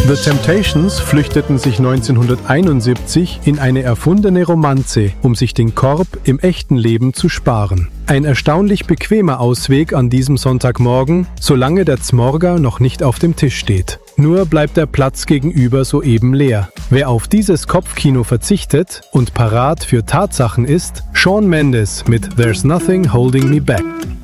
The Temptations flüchteten sich 1971 in eine erfundene Romanze, um sich den Korb im echten Leben zu sparen. Ein erstaunlich bequemer Ausweg an diesem Sonntagmorgen, solange der Zmorga noch nicht auf dem Tisch steht. Nur bleibt der Platz gegenüber soeben leer. Wer auf dieses Kopfkino verzichtet und parat für Tatsachen ist, Shawn Mendes mit There's Nothing Holding Me Back.